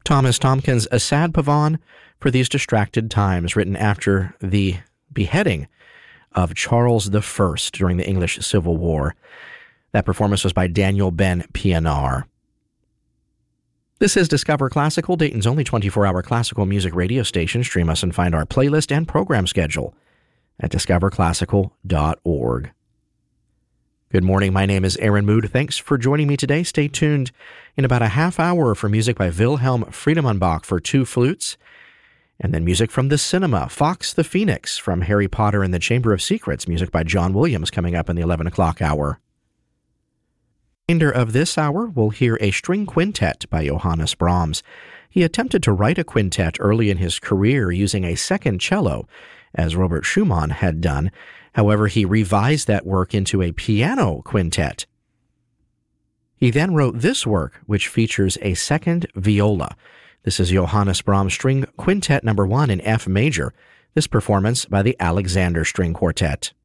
Thomas Tomkins' A Sad Pavane for These Distracted Times, written after the beheading of Charles I during the English Civil War. That performance was by Daniel Ben Pienaar. This is Discover Classical, Dayton's only 24-hour classical music radio station. Stream us and find our playlist and program schedule at discoverclassical.org. Good morning. My name is Aaron Mood. Thanks for joining me today. Stay tuned in about a half hour for music by Wilhelm Friedemann for two flutes, and then music from the cinema, Fox the Phoenix from Harry Potter and the Chamber of Secrets, music by John Williams coming up in the 11 o'clock hour. Remainder of this hour, we'll hear a string quintet by Johannes Brahms. He attempted to write a quintet early in his career using a second cello, as Robert Schumann had done. However, he revised that work into a piano quintet. He then wrote this work, which features a second viola. This is Johannes Brahms String Quintet No. 1 in F major, this performance by the Alexander String Quartet.